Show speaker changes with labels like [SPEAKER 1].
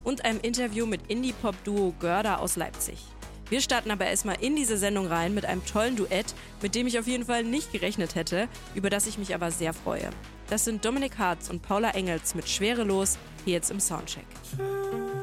[SPEAKER 1] und einem Interview mit Indie-Pop-Duo Görda aus Leipzig. Wir starten aber erstmal in diese Sendung rein mit einem tollen Duett, mit dem ich auf jeden Fall nicht gerechnet hätte, über das ich mich aber sehr freue. Das sind Dominik Hartz und Paula Engels mit Schwerelos, hier jetzt im Soundcheck.